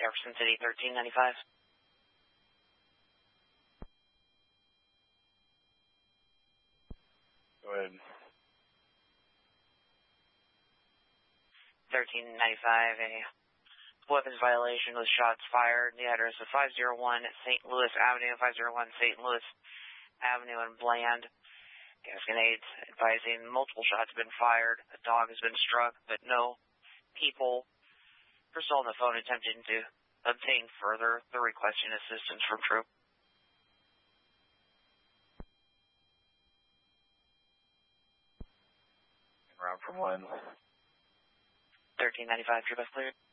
Jefferson City, 1395. Go ahead. 1395, a weapons violation with shots fired. The address is 501 St. Louis Avenue, 501 St. Louis Avenue in Bland. Gasconades advising multiple shots have been fired. A dog has been struck, but no people. Person on the phone attempting to obtain further. They're requesting assistance from troop. Route for 1. 1395, troop has cleared.